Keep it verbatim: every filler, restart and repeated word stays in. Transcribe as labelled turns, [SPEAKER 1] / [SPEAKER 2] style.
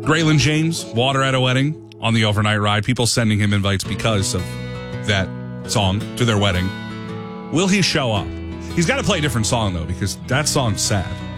[SPEAKER 1] Graylin James, Water at a Wedding on the overnight ride. People sending him invites because of that song to their wedding. Will he show up? He's got to play a different song, though, because that song's sad.